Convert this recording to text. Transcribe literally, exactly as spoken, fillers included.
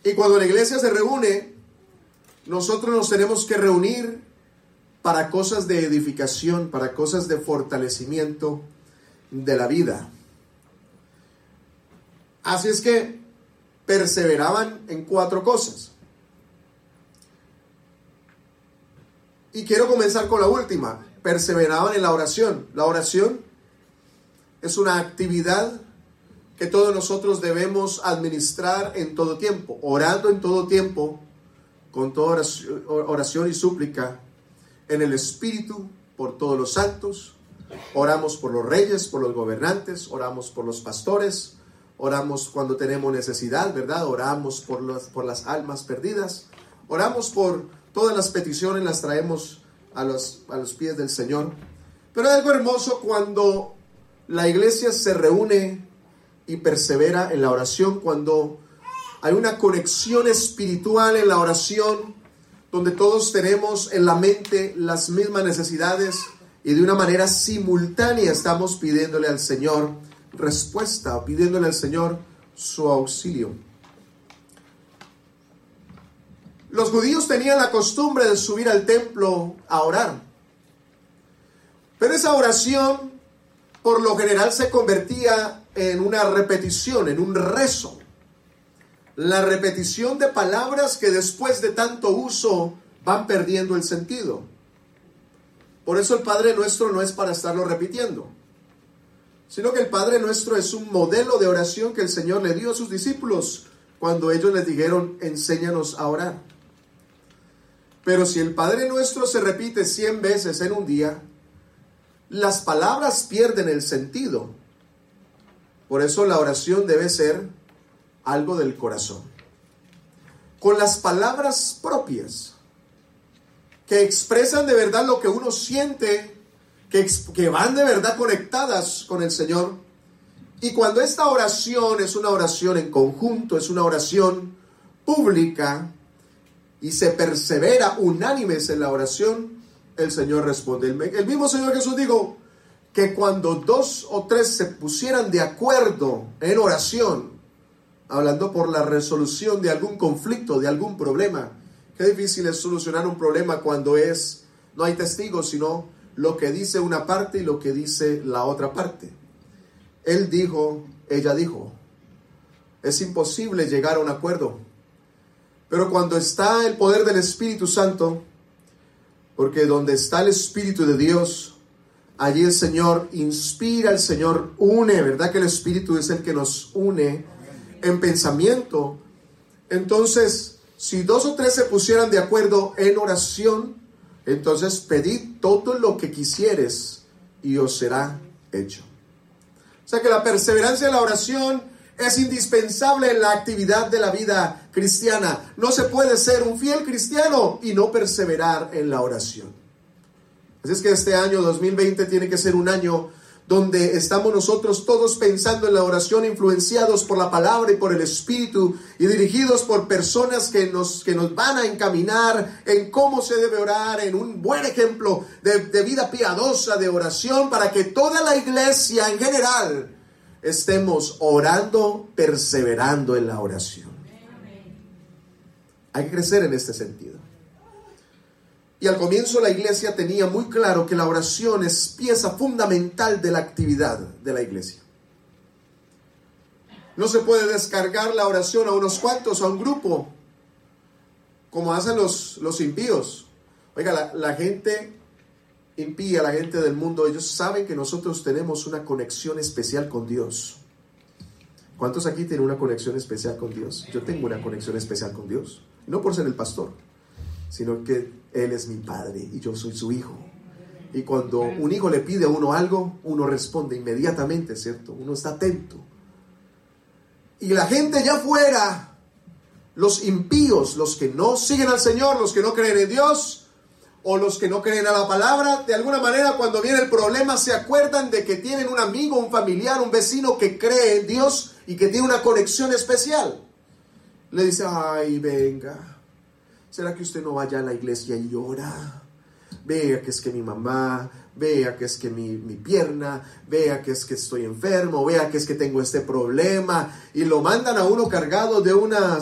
Y cuando la iglesia se reúne, nosotros nos tenemos que reunir para cosas de edificación, para cosas de fortalecimiento de la vida. Así es que perseveraban en cuatro cosas. Y quiero comenzar con la última. Perseveraban en la oración. La oración es una actividad que todos nosotros debemos administrar en todo tiempo, orando en todo tiempo, con toda oración, oración y súplica, en el Espíritu, por todos los santos. Oramos por los reyes, por los gobernantes, oramos por los pastores, oramos cuando tenemos necesidad, ¿verdad? Oramos por, los, por las almas perdidas, oramos por todas las peticiones, las traemos a los, a los pies del Señor. Pero es algo hermoso cuando la iglesia se reúne y persevera en la oración, cuando hay una conexión espiritual en la oración, donde todos tenemos en la mente las mismas necesidades y de una manera simultánea estamos pidiéndole al Señor respuesta, o pidiéndole al Señor su auxilio. Los judíos tenían la costumbre de subir al templo a orar, pero esa oración por lo general se convertía en una repetición, en un rezo. La repetición de palabras que después de tanto uso van perdiendo el sentido. Por eso el Padre Nuestro no es para estarlo repitiendo, sino que el Padre Nuestro es un modelo de oración que el Señor le dio a sus discípulos cuando ellos les dijeron, enséñanos a orar. Pero si el Padre Nuestro se repite cien veces en un día, las palabras pierden el sentido. Por eso la oración debe ser algo del corazón, con las palabras propias, que expresan de verdad lo que uno siente, que, que van de verdad conectadas con el Señor. Y cuando esta oración es una oración en conjunto, es una oración pública, y se persevera unánimes en la oración, el Señor responde. El, el mismo Señor Jesús dijo que cuando dos o tres se pusieran de acuerdo en oración, hablando por la resolución de algún conflicto, de algún problema. Qué difícil es solucionar un problema cuando es, no hay testigos, sino lo que dice una parte y lo que dice la otra parte. Él dijo, ella dijo. Es imposible llegar a un acuerdo. Pero cuando está el poder del Espíritu Santo, porque donde está el Espíritu de Dios, allí el Señor inspira, el Señor une, ¿verdad? Que el Espíritu es el que nos une en pensamiento. Entonces, si dos o tres se pusieran de acuerdo en oración, entonces pedid todo lo que quisieres y os será hecho. O sea que la perseverancia en la oración es indispensable en la actividad de la vida cristiana. No se puede ser un fiel cristiano y no perseverar en la oración. Así es que este año dos mil veinte tiene que ser un año donde estamos nosotros todos pensando en la oración, influenciados por la palabra y por el Espíritu, y dirigidos por personas que nos, que nos van a encaminar en cómo se debe orar, en un buen ejemplo de, de vida piadosa, de oración, para que toda la iglesia en general estemos orando, perseverando en la oración. Hay que crecer en este sentido. Y al comienzo la iglesia tenía muy claro que la oración es pieza fundamental de la actividad de la iglesia. No se puede descargar la oración a unos cuantos, a un grupo, como hacen los, los impíos. Oiga, la, la gente impía, la gente del mundo, ellos saben que nosotros tenemos una conexión especial con Dios. ¿Cuántos aquí tienen una conexión especial con Dios? Yo tengo una conexión especial con Dios, no por ser el pastor, sino que Él es mi padre y yo soy su hijo. Y cuando un hijo le pide a uno algo, uno responde inmediatamente, ¿cierto? Uno está atento. Y la gente allá afuera, los impíos, los que no siguen al Señor, los que no creen en Dios, o los que no creen a la palabra, de alguna manera cuando viene el problema se acuerdan de que tienen un amigo, un familiar, un vecino que cree en Dios y que tiene una conexión especial. Le dice, ay, venga, ¿será que usted no vaya a la iglesia y ora? Vea que es que mi mamá, vea que es que mi, mi pierna, vea que es que estoy enfermo, vea que es que tengo este problema. Y lo mandan a uno cargado de una